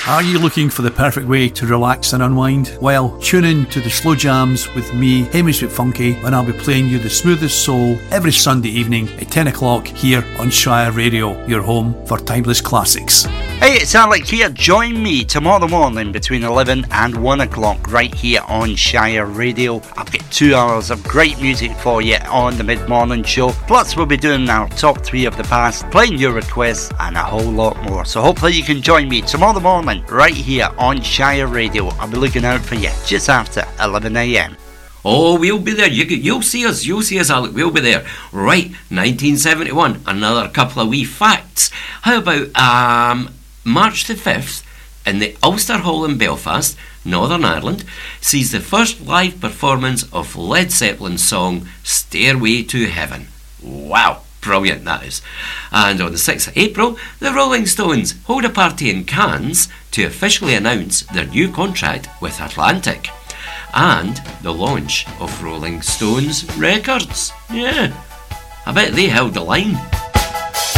Are you looking for the perfect way to relax and unwind? Well, tune in to the Slow Jams with me, Hamish McFunky, when I'll be playing you the smoothest soul every Sunday evening at 10 o'clock here on Shire Radio, your home for timeless classics. Hey, it's Alec here. Join me tomorrow morning between 11 and 1 o'clock right here on Shire Radio. I've got 2 hours of great music for you on the mid-morning show. Plus, we'll be doing our top 3 of the past, playing your requests and a whole lot more. So hopefully you can join me tomorrow morning right here on Shire Radio. I'll be looking out for you just after 11 a.m. Oh, we'll be there. You'll see us, Alec. We'll be there. Right, 1971. Another couple of wee facts. How about March the 5th in the Ulster Hall in Belfast, Northern Ireland, sees the first live performance of Led Zeppelin's song Stairway to Heaven. Wow, brilliant that is. And on the 6th of April, the Rolling Stones hold a party in Cannes to officially announce their new contract with Atlantic and the launch of Rolling Stones Records. Yeah, I bet they held the line.